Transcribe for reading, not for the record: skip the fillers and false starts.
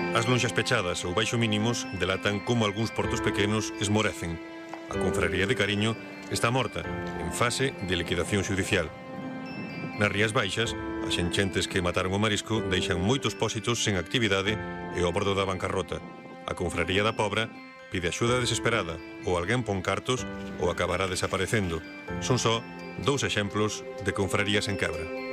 As lonxas pechadas ou baixo mínimos delatan como algúns portos pequenos esmorecen. A Confraría de Cariño está morta, en fase de liquidación xudicial. Nas Rías Baixas, as enchentes que mataron o marisco deixan moitos pósitos sen actividade e ao bordo da bancarrota. A Confraría da Pobra pide axuda desesperada, ou alguén pon cartos ou acabará desaparecendo. Son só dous exemplos de confrarías en quebra.